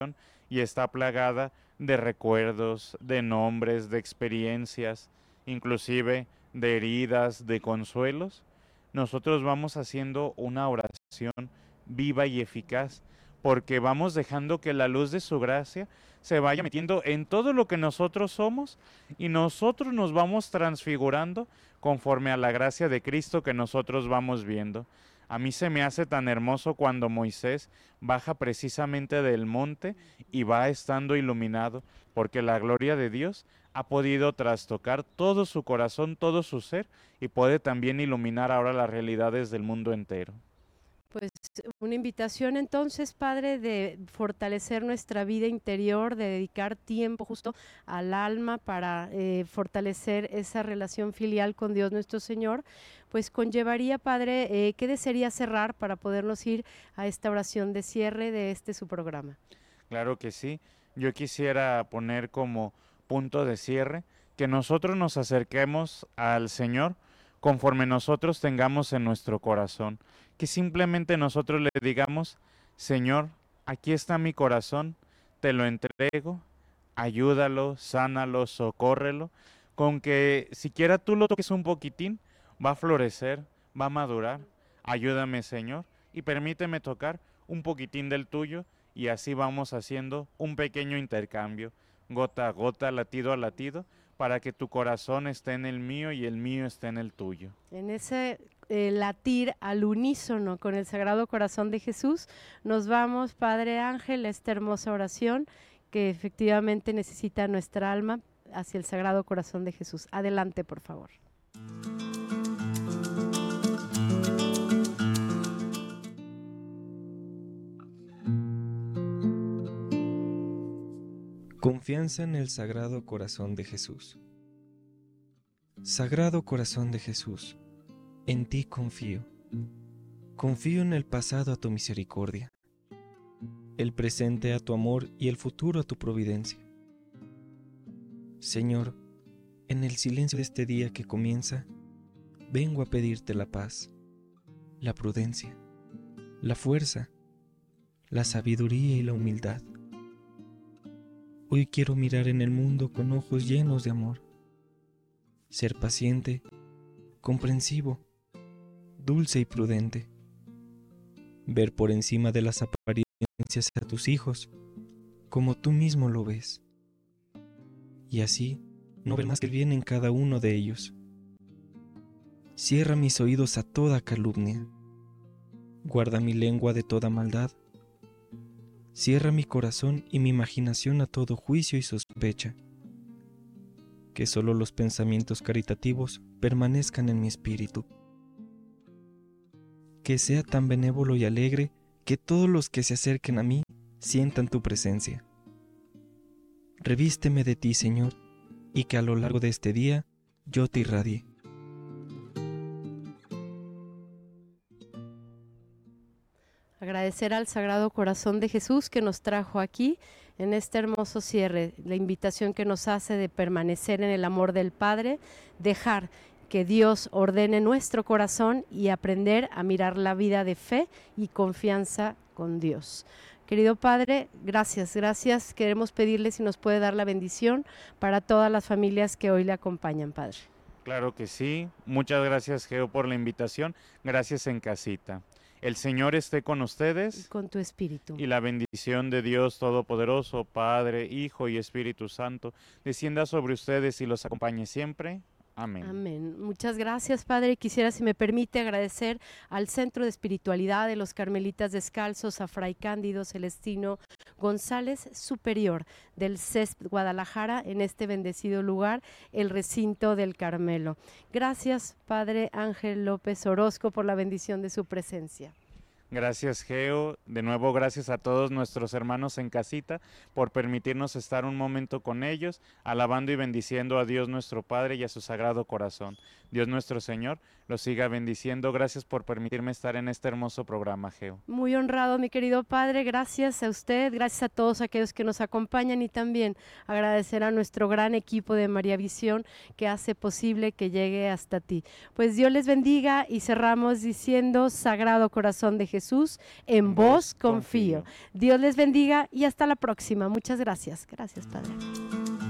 y está plagada de recuerdos, de nombres, de experiencias, inclusive de heridas, de consuelos, nosotros vamos haciendo una oración viva y eficaz, porque vamos dejando que la luz de su gracia se vaya metiendo en todo lo que nosotros somos y nosotros nos vamos transfigurando conforme a la gracia de Cristo que nosotros vamos viendo. A mí se me hace tan hermoso cuando Moisés baja precisamente del monte y va estando iluminado, porque la gloria de Dios ha podido trastocar todo su corazón, todo su ser, y puede también iluminar ahora las realidades del mundo entero. Pues una invitación entonces, Padre, de fortalecer nuestra vida interior, de dedicar tiempo justo al alma para fortalecer esa relación filial con Dios nuestro Señor, pues conllevaría, Padre, ¿qué desearía cerrar para podernos ir a esta oración de cierre de este su programa? Claro que sí. Yo quisiera poner como punto de cierre que nosotros nos acerquemos al Señor conforme nosotros tengamos en nuestro corazón. Que simplemente nosotros le digamos, Señor, aquí está mi corazón, te lo entrego, ayúdalo, sánalo, socórrelo, con que siquiera tú lo toques un poquitín, va a florecer, va a madurar. Ayúdame, Señor, y permíteme tocar un poquitín del tuyo y así vamos haciendo un pequeño intercambio, gota a gota, latido a latido, para que tu corazón esté en el mío y el mío esté en el tuyo. En ese latir al unísono con el Sagrado Corazón de Jesús, nos vamos, Padre Ángel, a esta hermosa oración que efectivamente necesita nuestra alma hacia el Sagrado Corazón de Jesús. Adelante, por favor. Confianza en el Sagrado Corazón de Jesús. Sagrado Corazón de Jesús, en ti confío. Confío en el pasado a tu misericordia, el presente a tu amor y el futuro a tu providencia. Señor, en el silencio de este día que comienza, vengo a pedirte la paz, la prudencia, la fuerza, la sabiduría y la humildad. Hoy quiero mirar en el mundo con ojos llenos de amor, ser paciente, comprensivo, dulce y prudente, ver por encima de las apariencias a tus hijos, como tú mismo lo ves, y así no ver más que el bien en cada uno de ellos. Cierra mis oídos a toda calumnia, guarda mi lengua de toda maldad, cierra mi corazón y mi imaginación a todo juicio y sospecha. Que solo los pensamientos caritativos permanezcan en mi espíritu. Que sea tan benévolo y alegre que todos los que se acerquen a mí sientan tu presencia. Revísteme de ti, Señor, y que a lo largo de este día yo te irradie. Agradecer al Sagrado Corazón de Jesús que nos trajo aquí en este hermoso cierre, la invitación que nos hace de permanecer en el amor del Padre, dejar que Dios ordene nuestro corazón y aprender a mirar la vida de fe y confianza con Dios. Querido Padre, gracias. Queremos pedirle si nos puede dar la bendición para todas las familias que hoy le acompañan, Padre. Claro que sí. Muchas gracias, Geo, por la invitación. Gracias en casita. El Señor esté con ustedes. Y con tu espíritu. Y la bendición de Dios Todopoderoso, Padre, Hijo y Espíritu Santo, descienda sobre ustedes y los acompañe siempre. Amén. Amén. Muchas gracias, Padre. Quisiera, si me permite, agradecer al Centro de Espiritualidad de los Carmelitas Descalzos, a Fray Cándido Celestino González Superior del CESP Guadalajara, en este bendecido lugar, el recinto del Carmelo. Gracias, Padre Ángel López Orozco, por la bendición de su presencia. Gracias, Geo. De nuevo, gracias a todos nuestros hermanos en casita por permitirnos estar un momento con ellos, alabando y bendiciendo a Dios nuestro Padre y a su Sagrado Corazón. Dios nuestro Señor los siga bendiciendo. Gracias por permitirme estar en este hermoso programa, Geo. Muy honrado, mi querido Padre. Gracias a usted, gracias a todos aquellos que nos acompañan y también agradecer a nuestro gran equipo de María Visión que hace posible que llegue hasta ti. Pues Dios les bendiga y cerramos diciendo: Sagrado Corazón de Jesús, Jesús, en vos confío. Dios les bendiga y hasta la próxima. Muchas gracias. Gracias, Padre.